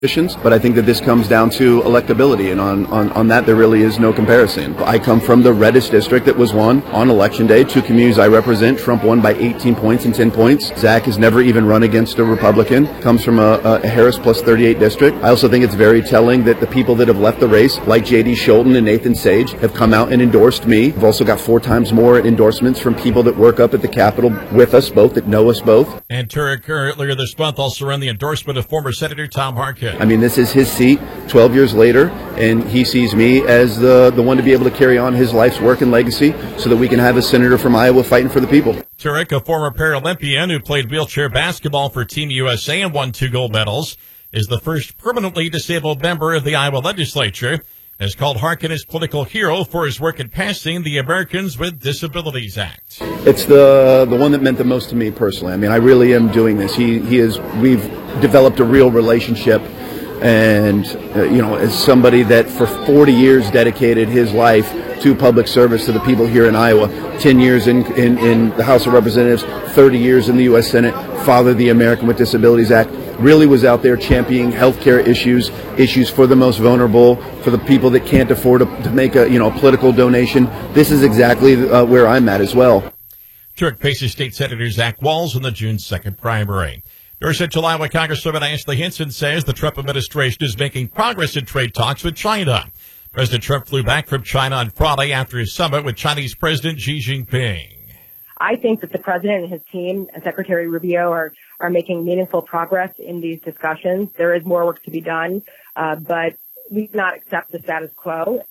But I think that this comes down to electability, and on that there really is no comparison. I come from the reddest district that was won on election day. Two communities I represent, Trump won by 18 points and 10 points. Zach has never even run against a Republican, comes from a Harris plus 38 district. I also think it's very telling that the people that have left the race, like J.D. Scholten and Nathan Sage, have come out and endorsed me. I've also got 4 times more endorsements from people that work up at the Capitol with us both, that know us both. And Turek earlier this month also ran the endorsement of former Senator Tom Harkin. I mean, this is his seat 12 years later, and he sees me as the one to be able to carry on his life's work and legacy so that we can have a senator from Iowa fighting for the people. Turek, a former Paralympian who played wheelchair basketball for Team USA and won 2 gold medals, is the first permanently disabled member of the Iowa legislature, and has called Harkin his political hero for his work in passing the Americans with Disabilities Act. It's the one that meant the most to me personally. I mean, I really am doing this. We've developed a real relationship. And, as somebody that for 40 years dedicated his life to public service to the people here in Iowa, 10 years in the House of Representatives, 30 years in the U.S. Senate, fathered the American with Disabilities Act, really was out there championing healthcare issues for the most vulnerable, for the people that can't afford to make a political donation. This is exactly where I'm at as well. Turek faces State Senator Zach Wahls in the June 2nd primary. North Central Iowa Congresswoman Ashley Hinson says the Trump administration is making progress in trade talks with China. President Trump flew back from China on Friday after his summit with Chinese President Xi Jinping. I think that the president and his team and Secretary Rubio are making meaningful progress in these discussions. There is more work to be done, but we cannot accept the status quo.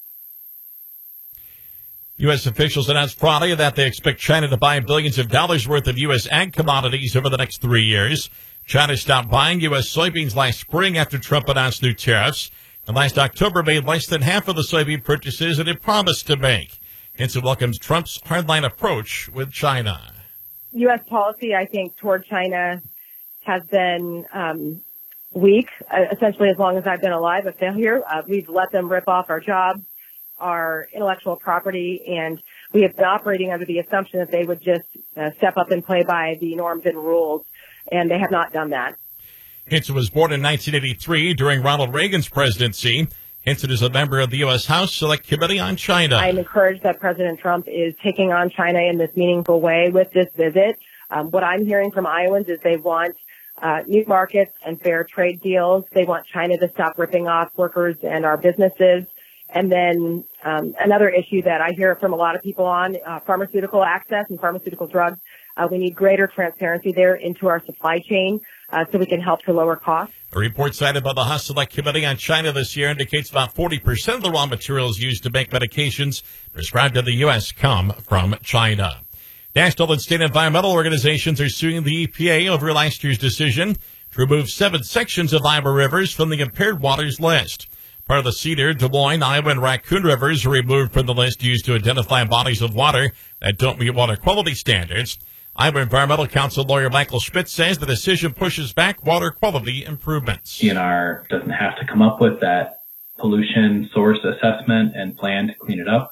U.S. officials announced Friday that they expect China to buy billions of dollars worth of U.S. ag commodities over the next 3 years. China stopped buying U.S. soybeans last spring after Trump announced new tariffs, and last October made less than half of the soybean purchases it had promised to make. Hinson welcomes Trump's hardline approach with China. U.S. policy, I think, toward China has been weak, essentially as long as I've been alive, a failure. We've let them rip off our jobs, our intellectual property, and we have been operating under the assumption that they would just step up and play by the norms and rules, and they have not done that. Hinson was born in 1983 during Ronald Reagan's presidency. Hinson is a member of the U.S. House Select Committee on China. I'm encouraged that President Trump is taking on China in this meaningful way with this visit. What I'm hearing from Iowans is they want new markets and fair trade deals. They want China to stop ripping off workers and our businesses. And then another issue that I hear from a lot of people on pharmaceutical access and pharmaceutical drugs. We need greater transparency there into our supply chain so we can help to lower costs. A report cited by the House Select Committee on China this year indicates about 40% of the raw materials used to make medications prescribed in the U.S. come from China. National and state environmental organizations are suing the EPA over last year's decision to remove 7 sections of Iowa rivers from the impaired waters list. Part of the Cedar, Des Moines, Iowa, and Raccoon rivers are removed from the list used to identify bodies of water that don't meet water quality standards. Iowa Environmental Council lawyer Michael Schmidt says the decision pushes back water quality improvements. DNR doesn't have to come up with that pollution source assessment and plan to clean it up.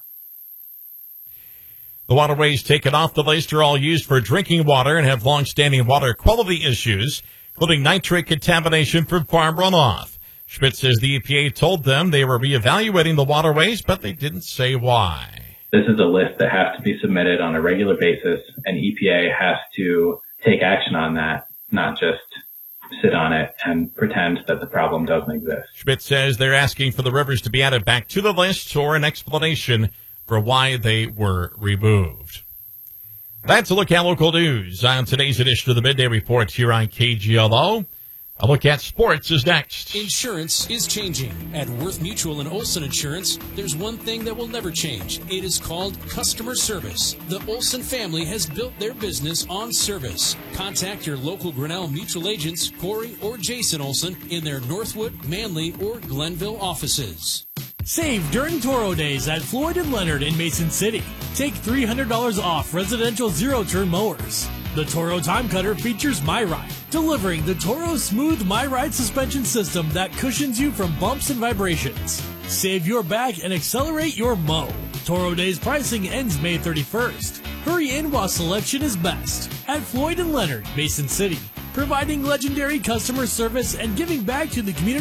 The waterways taken off the list are all used for drinking water and have long-standing water quality issues, including nitrate contamination from farm runoff. Schmidt says the EPA told them they were reevaluating the waterways, but they didn't say why. This is a list that has to be submitted on a regular basis, and EPA has to take action on that, not just sit on it and pretend that the problem doesn't exist. Schmidt says they're asking for the rivers to be added back to the list or an explanation for why they were removed. That's a look at local news on today's edition of the Midday Report here on KGLO. A look at sports is next. Insurance is changing. At Worth Mutual and Olson Insurance, there's one thing that will never change. It is called customer service. The Olson family has built their business on service. Contact your local Grinnell Mutual agents, Corey or Jason Olson, in their Northwood, Manly, or Glenville offices. Save during Toro Days at Floyd & Leonard in Mason City. Take $300 off residential zero-turn mowers. The Toro Time Cutter features MyRide, delivering the Toro smooth MyRide suspension system that cushions you from bumps and vibrations. Save your back and accelerate your mow. Toro Days pricing ends May 31st. Hurry in while selection is best at Floyd & Leonard, Mason City. providing legendary customer service and giving back to the community